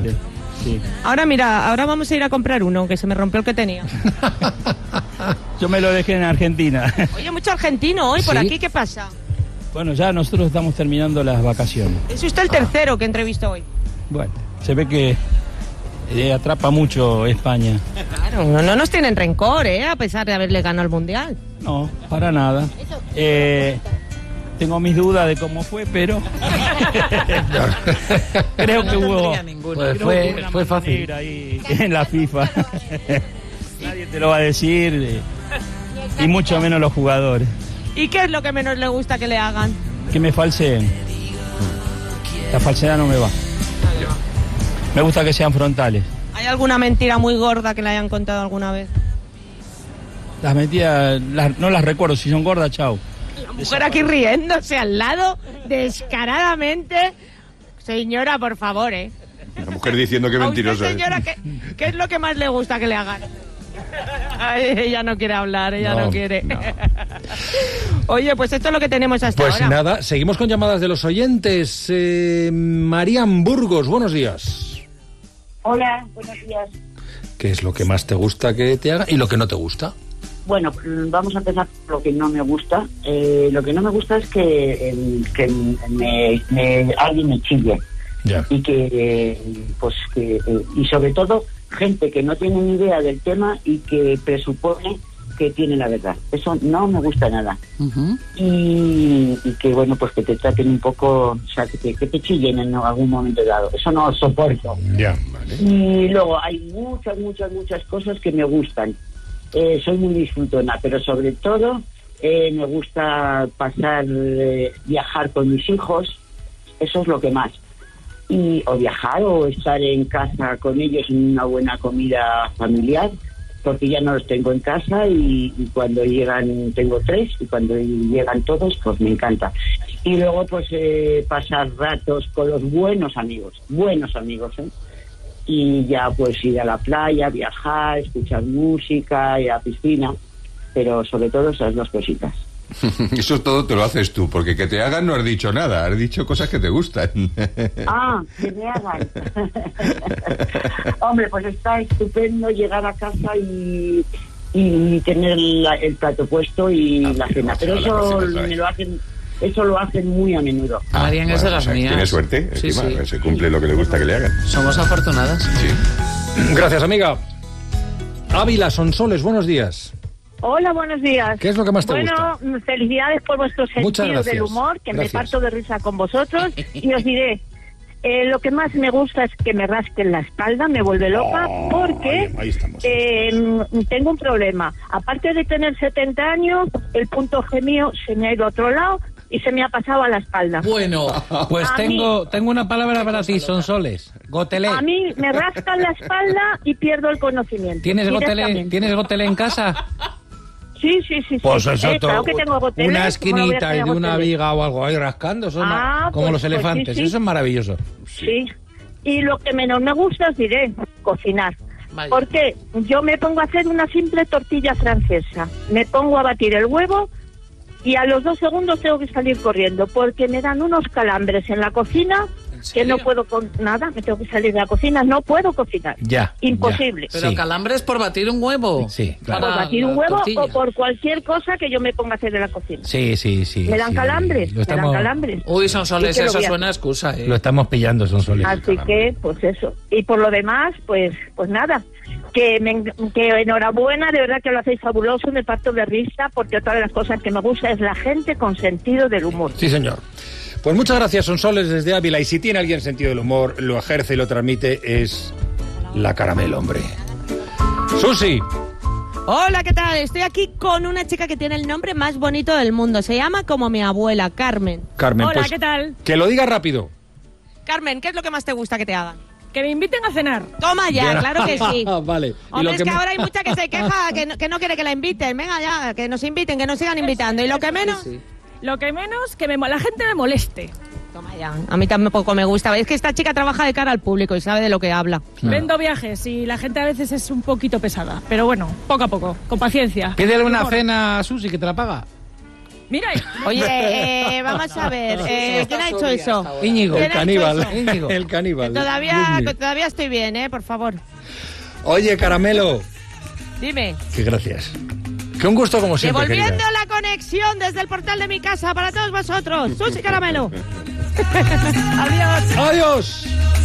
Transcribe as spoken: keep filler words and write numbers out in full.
Exactamente. Sí. Ahora mira, ahora vamos a ir a comprar uno, que se me rompió el que tenía. Yo me lo dejé en Argentina. Oye, mucho argentino hoy por ¿Sí? aquí, ¿qué pasa? Bueno, ya nosotros estamos terminando las vacaciones. Es usted el tercero que entrevisto hoy. Bueno, se ve que eh, atrapa mucho España. Claro, no, no nos tienen rencor, ¿eh? A pesar de haberle ganado el Mundial. No, para nada. Eh, tengo mis dudas de cómo fue, pero creo que hubo, Pues creo fue, que hubo una fue mano fácil. negra ahí en la FIFA. Nadie te lo va a decir, eh, y mucho menos los jugadores. ¿Y qué es lo que menos le gusta que le hagan? Que me falseen. La falsedad no me va. Me gusta que sean frontales. ¿Hay alguna mentira muy gorda que le hayan contado alguna vez? Las mentiras las- no las recuerdo, si son gordas, chao. La mujer aquí riéndose al lado, descaradamente. Señora, por favor, ¿eh? La mujer diciendo que A usted, mentiroso es. señora, ¿qué, qué es lo que más le gusta que le hagan? Ay, ella no quiere hablar, ella no, No, quiere. Oye, pues esto es lo que tenemos hasta Pues ahora. nada, seguimos con llamadas de los oyentes. Eh, Marían Burgos, buenos días. Hola, buenos días. ¿Qué es lo que más te gusta que te haga y lo que no te gusta? Bueno, mm, vamos a empezar por lo que no me gusta. Eh, lo que no me gusta es que, eh, que me, me- alguien me chille Ya. y que, eh, pues, que, eh, y sobre todo gente que no tiene ni idea del tema y que presupone que tiene la verdad. Eso no me gusta nada. Ujú. Y, y que, bueno, pues que te traten un poco, o sea, que te, que te chillen en algún momento dado. Eso no lo soporto. Ya. Y luego hay muchas, muchas, muchas cosas que me gustan. Eh, soy muy disfrutona, pero sobre todo eh, me gusta pasar, eh, viajar con mis hijos. Eso es lo que más. Y o viajar o estar en casa con ellos en una buena comida familiar, porque ya no los tengo en casa y, y cuando llegan, tengo tres, y cuando llegan todos, pues me encanta. Y luego pues eh, pasar ratos con los buenos amigos, buenos amigos, ¿eh? Y ya pues ir a la playa, viajar, escuchar música, ir a la piscina, pero sobre todo esas dos cositas. Eso todo te lo haces tú, porque que te hagan no has dicho nada, has dicho cosas que te gustan. Ah, que me hagan. Hombre, pues está estupendo llegar a casa y, y tener la- el plato puesto y Ah, la pero cena. vas Pero a la eso cocina otra vez. me lo hacen, eso lo hacen muy a menudo. Ah, Marian es de las o sea, mías. Tiene suerte, Sí, encima, sí. se cumple lo que le gusta que le hagan. Somos afortunadas. Sí. Gracias, amiga. Ávila Sonsoles, buenos días. Hola, buenos días. ¿Qué es lo que más te bueno, gusta? felicidades por vuestro Muchas sentido gracias. del humor, que Gracias. me parto de risa con vosotros. Y os diré, eh, lo que más me gusta es que me rasquen la espalda, me vuelve loca, Oh, porque ahí- ahí estamos. eh, tengo un problema. Aparte de tener setenta años, el punto G mío se me ha ido a otro lado y se me ha pasado a la espalda. Bueno, Pues A tengo, tengo una palabra para ti, Sonsoles. Gotelé. A mí me rascan la espalda y pierdo el conocimiento. ¿Tienes gotelé, directamente. ¿Tienes gotelé en casa? Sí, sí, sí. sí. Pues eso, Eh, claro que tengo gotelé, una ¿cómo no voy a esquinita y tener de una gotelé? viga o algo ahí rascando, eso es Ah, ma- como pues- los pues sí, elefantes, sí. eso es maravilloso. Sí. Y lo que menos me gusta, os diré, cocinar. Vaya. Porque yo me pongo a hacer una simple tortilla francesa. Me pongo a batir el huevo y a los dos segundos tengo que salir corriendo porque me dan unos calambres en la cocina que serio? no puedo con nada. Me tengo que salir de la cocina, no puedo cocinar. Ya. Imposible. pero Sí. calambres por batir un huevo. Sí, claro. Por Para batir un la huevo tortilla. o por cualquier cosa que yo me ponga a hacer en la cocina. Sí, sí, sí. me dan sí. calambres, Lo me dan estamos, calambres. Uy, Sonsoles, ¿Y qué lo eso voy a suena a hacer? excusa, ¿eh? lo estamos pillando, Sonsoles. Así que, pues eso. Y por lo demás, pues pues nada. Que, me, que enhorabuena, de verdad que lo hacéis fabuloso, me parto de risa, porque otra de las cosas que me gusta es la gente con sentido del humor. Sí, señor. Pues muchas gracias, Sonsoles, desde Ávila. Y si tiene alguien sentido del humor, lo ejerce y lo transmite, es la Caramel, hombre. Susi. Hola, ¿qué tal? Estoy aquí con una chica que tiene el nombre más bonito del mundo. Se llama como mi abuela, Carmen. Carmen, Hola, pues, ¿qué tal? que lo diga rápido. Carmen, ¿qué es lo que más te gusta que te hagan? Que me inviten a cenar. Toma ya, Bien. claro que sí. Vale. Y Hombre, lo es que que me- ahora hay mucha que se queja que no, que no quiere que la inviten. Venga ya, que nos inviten, que nos sigan invitando. Y lo que menos... Lo que menos, que me, mo- la gente me moleste. Toma ya, a mí tampoco me gusta. Es que esta chica trabaja de cara al público y sabe de lo que habla. Vendo viajes y la gente a veces es un poquito pesada. Pero bueno, poco a poco, con paciencia. Pídele una Humor. cena a Susi que te la paga. Mira, Oye, eh, vamos a ver, eh, ¿quién ha hecho eso? Íñigo. ¿Quién El ha hecho caníbal. eso? Íñigo. El caníbal. Todavía, Dios que mío. todavía estoy bien, ¿eh? Por favor. Oye, Caramelo. Dime. Que gracias. Que un gusto como siempre, Devolviendo querida. la conexión desde el portal de mi casa para todos vosotros. Susi Caramelo. Adiós. ¡Adiós!